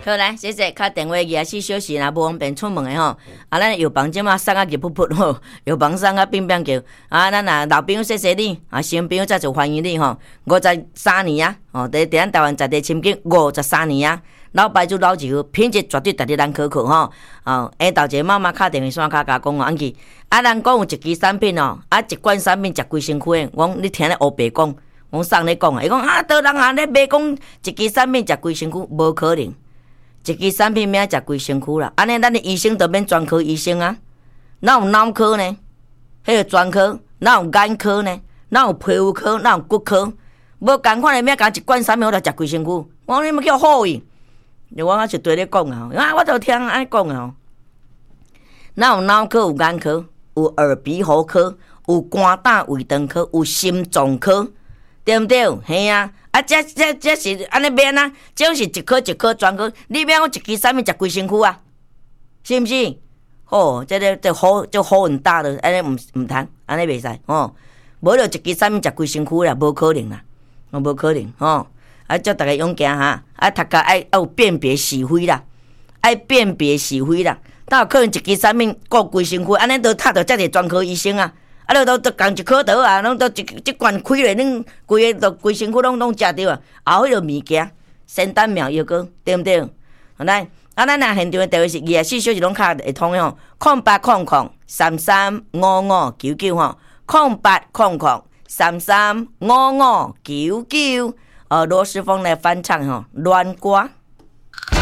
好来，谢谢。敲电话24小时，若无方便出门的吼，咱药房即马送啊热噗噗吼，药房送啊乒乒叫。咱若老朋友谢谢你，新朋友再就欢迎你吼。53年啊，伫咱台湾在地深耕53年啊，老牌子老酒，品质绝对值得咱可靠吼。下昼一妈妈敲电话线甲讲安去。人讲有一支产品一罐产品食规身躯的，我你听咧黑白讲，我送你讲伊讲倒人咧卖讲一支产品食规身躯，无可能。一支产品免食规身躯啦，安尼咱的医生都免专科医生啊，哪有脑科呢？迄个专科，哪有眼科呢？哪有皮肤科？哪有骨科？无共款的免讲一罐产品我就食规身躯，我你们叫好意，我是对你讲我就听安尼讲哪有脑科有眼科？有耳鼻喉科，有肝胆胃肠科，有心脏科，对不对？嘿啊！这是安尼免啊，这种是一科一科专科，你免我一支产品食规身躯啊，是毋是？这好就好很大的，安尼唔通，安尼袂使无就一支产品食规身躯啦，无可能啦，无可能叫大家勇敢哈，读甲爱有辨别是非啦，爱辨别是非啦。哪有可能一支产品顾规身躯，安尼都读到遮个专科医生啊？都共一颗刀啊，拢都一罐开咧，恁规个都规身躯拢食着啊！后迄个物件，仙丹妙药膏，对不对？来，咱现场的电话是24小时拢敲会通的08003355990800335599罗时丰来翻唱乱歌。